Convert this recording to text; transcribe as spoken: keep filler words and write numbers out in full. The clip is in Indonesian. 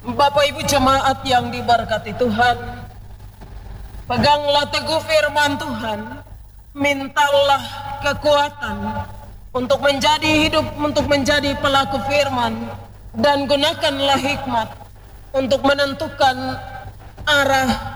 Bapak Ibu jemaat yang diberkati Tuhan, peganglah teguh firman Tuhan, mintalah kekuatan untuk menjadi hidup, untuk menjadi pelaku firman, dan gunakanlah hikmat untuk menentukan arah